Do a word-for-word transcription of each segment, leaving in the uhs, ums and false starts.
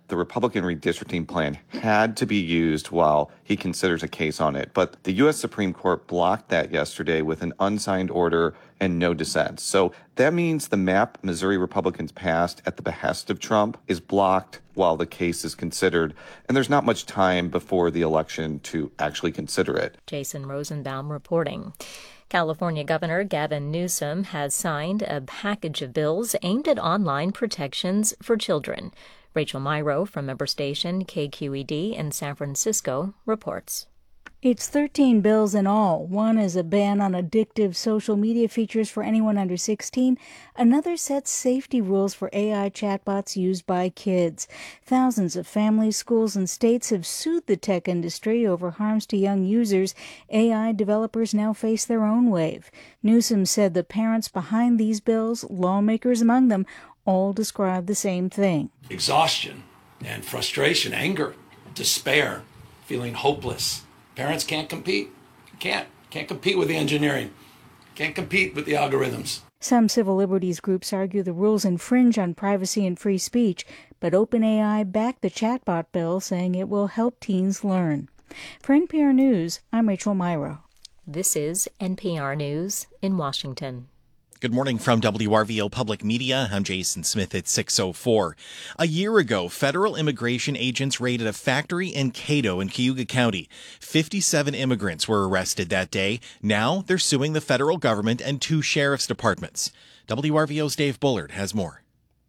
the Republican redistricting plan had to be used while he considers a case on it. But the U S Supreme Court blocked that yesterday with an unsigned order and no dissent. So that means the map Missouri Republicans passed at the behest of Trump is blocked while the case is considered. And there's not much time before the election to actually consider it. Jason Rosenbaum reporting. California Governor Gavin Newsom has signed a package of bills aimed at online protections for children. Rachel Myrow from member station K Q E D in San Francisco reports. It's thirteen bills in all. One is a ban on addictive social media features for anyone under sixteen. Another sets safety rules for A I chatbots used by kids. Thousands of families, schools, and states have sued the tech industry over harms to young users. A I developers now face their own wave. Newsom said the parents behind these bills, lawmakers among them, all describe the same thing. Exhaustion and frustration, anger, despair, feeling hopeless. Parents can't compete. Can't. Can't compete with the engineering. Can't compete with the algorithms. Some civil liberties groups argue the rules infringe on privacy and free speech, but OpenAI backed the chatbot bill, saying it will help teens learn. For N P R News, I'm Rachel Myrow. This is N P R News in Washington. Good morning from W R V O Public Media. I'm Jason Smith at six oh four. A year ago, federal immigration agents raided a factory in Cato in Cayuga County. fifty-seven immigrants were arrested that day. Now they're suing the federal government and two sheriff's departments. W R V O's Dave Bullard has more.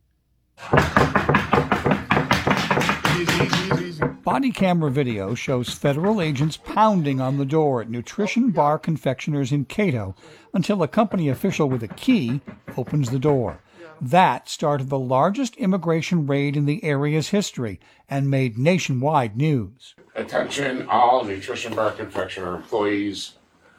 Body camera video shows federal agents pounding on the door at Nutrition Bar Confectioners in Cato until a company official with a key opens the door. That started the largest immigration raid in the area's history and made nationwide news. Attention all Nutrition Bar Confectioner employees.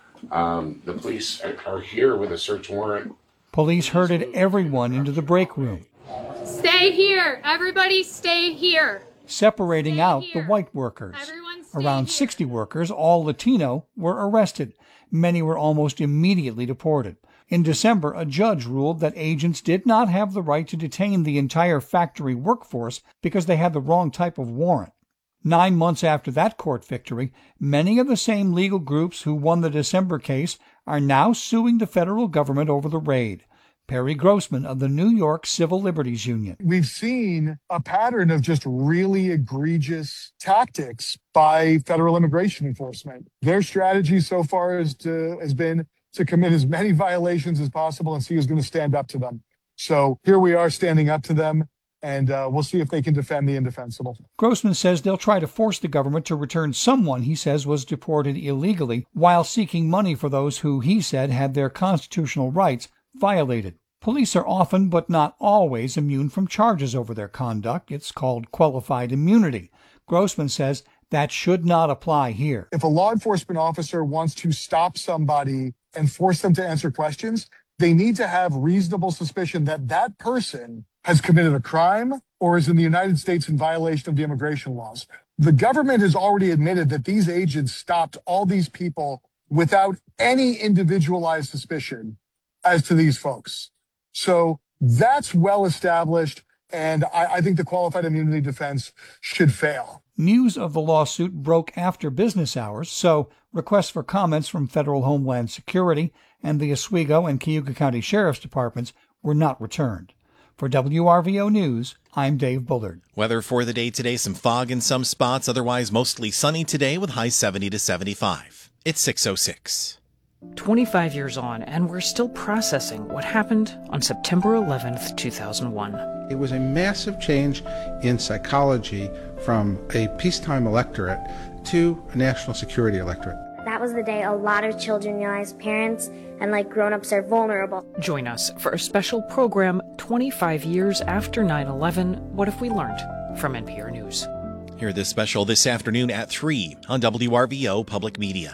Um, the police are here with a search warrant. Police herded everyone into the break room. Stay here. Everybody stay here. Separating out the white workers. Around sixty workers, all Latino, were arrested. Many were almost immediately deported. In December, a judge ruled that agents did not have the right to detain the entire factory workforce because they had the wrong type of warrant. Nine months after that court victory, many of the same legal groups who won the December case are now suing the federal government over the raid. Perry Grossman of the New York Civil Liberties Union. We've seen a pattern of just really egregious tactics by federal immigration enforcement. Their strategy so far is to, has been to commit as many violations as possible and see who's going to stand up to them. So here we are standing up to them, and uh, we'll see if they can defend the indefensible. Grossman says they'll try to force the government to return someone he says was deported illegally while seeking money for those who he said had their constitutional rights violated. Police are often, but not always, immune from charges over their conduct. It's called qualified immunity. Grossman says that should not apply here. If a law enforcement officer wants to stop somebody and force them to answer questions, they need to have reasonable suspicion that that person has committed a crime or is in the United States in violation of the immigration laws. The government has already admitted that these agents stopped all these people without any individualized suspicion as to these folks. So that's well established, and I, I think the qualified immunity defense should fail. News of the lawsuit broke after business hours, so requests for comments from Federal Homeland Security and the Oswego and Cayuga County Sheriff's Departments were not returned. For W R V O News, I'm Dave Bullard. Weather for the day today, some fog in some spots, otherwise mostly sunny today with highs seventy to seventy-five. It's six oh six. twenty-five years on, and we're still processing what happened on September eleventh, two thousand one. It was a massive change in psychology from a peacetime electorate to a national security electorate. That was the day a lot of children realized parents and like grown-ups are vulnerable. Join us for a special program twenty-five years after nine eleven, What If We Learned? From N P R News. Hear this special this afternoon at three on W R V O Public Media.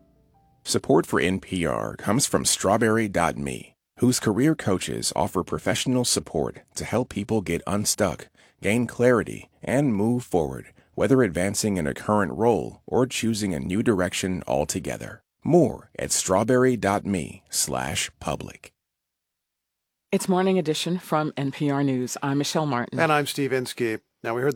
Support for N P R comes from Strawberry dot me, whose career coaches offer professional support to help people get unstuck, gain clarity, and move forward, whether advancing in a current role or choosing a new direction altogether. More at strawberry dot me slash public. It's Morning Edition from N P R News. I'm Michelle Martin. And I'm Steve Inskeep. Now, we heard